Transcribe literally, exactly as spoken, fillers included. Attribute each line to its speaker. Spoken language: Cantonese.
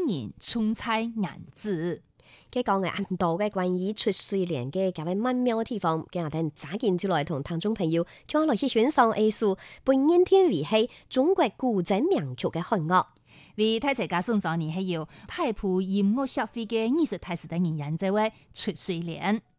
Speaker 1: 人種菜顏子。
Speaker 2: 佢講嘅很多嘅關於出水蓮嘅較為曼妙嘅地方，今日等揸緊就來同聽眾朋友，叫我來去欣賞藝術，本煙天為係中國古典名曲嘅漢樂。
Speaker 1: 為大家送上呢係由太浦音樂協會嘅藝術大使等人演奏嘅出水蓮。